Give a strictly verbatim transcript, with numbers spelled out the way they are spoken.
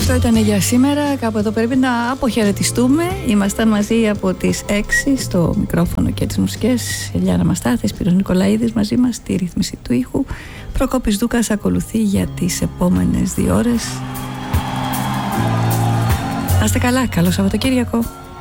Αυτό ήταν για σήμερα. Κάπου εδώ πρέπει να αποχαιρετιστούμε. Ήμασταν μαζί από τις έξι στο μικρόφωνο και τις μουσικές. Ελιάνα Μαστάθη, Σπύρος Νικολαίδης μαζί μας στη ρύθμιση του ήχου. Προκόπης Δούκας ακολουθεί για τις επόμενες δύο ώρες. Να είστε καλά, καλό Σαββατοκύριακο.